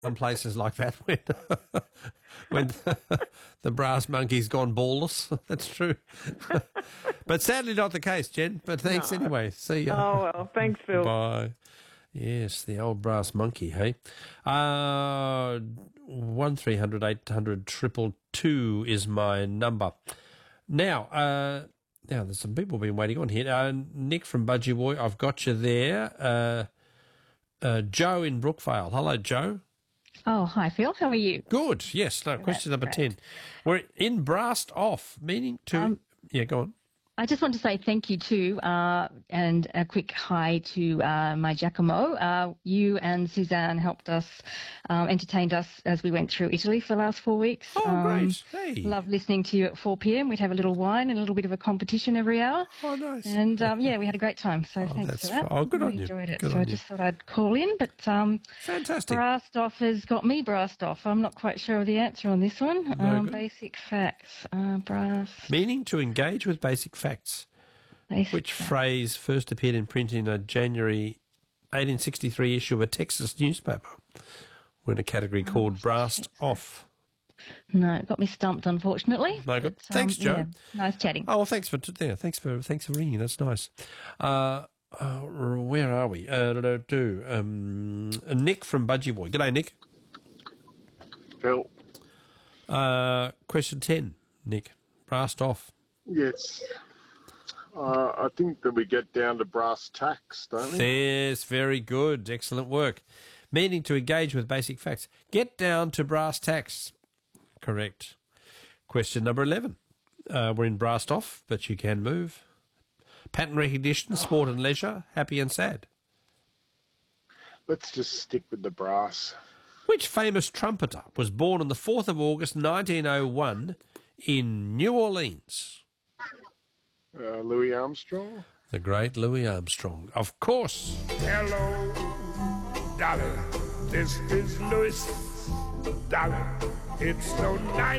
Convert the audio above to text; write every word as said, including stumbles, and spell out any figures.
in places like that when when the brass monkey's gone ballless. That's true. But sadly not the case, Jen. But thanks No. anyway. See ya. Oh, well, thanks, Phil. Bye. Yes, the old brass monkey, hey? Uh, one three hundred eight hundred triple two is my number. Now, uh, now there's some people been waiting on here. Uh, Nick from Budgie Boy, I've got you there. Uh, uh, Joe in Brookvale. Hello, Joe. Oh, hi, Phil. How are you? Good. Yes. No, question number great. ten. We're in Brassed Off, meaning to... Um, yeah, go on. I just want to say thank you too, uh, and a quick hi to uh, my Giacomo. Uh, you and Suzanne helped us, um, entertained us as we went through Italy for the last four weeks. Oh, um, great. Hey. Love listening to you at four p.m. We'd have a little wine and a little bit of a competition every hour. Oh, nice. And, um, yeah, we had a great time, so thanks that's for that. f- oh, good I on you. enjoyed it, Good so on I you. just thought I'd call in. But um, Fantastic. Brassed Off has got me brassed off. I'm not quite sure of the answer on this one. No Um, good. basic facts. Uh, brass. Meaning to engage with basic facts. Basic Which facts. phrase first appeared in print in a January eighteen sixty-three issue of a Texas newspaper? We're in a category called Brassed Off. No, it got me stumped, unfortunately. No good. But, um, Thanks, Joe. yeah, nice chatting. Oh, well, thanks for t- yeah, thanks for thanks for ringing. That's nice. Uh, uh, where are we? Uh, do, do, um, Nick from Budgie Boy. G'day, Nick. Phil. Uh, question ten, Nick. Brassed Off. Yes. Uh, I think that we get down to brass tacks, don't we? Yes, very good. Excellent work. Meaning to engage with basic facts. Get down to brass tacks. Correct. Question number eleven. Uh, we're in Brassed Off, but you can move. Pattern recognition, sport and leisure, happy and sad. Let's just stick with the brass. Which famous trumpeter was born on the fourth of August nineteen oh one in New Orleans? Uh, Louis Armstrong? The great Louis Armstrong. Of course. Hello, Dolly. This is Louis. Dolly, it's so nice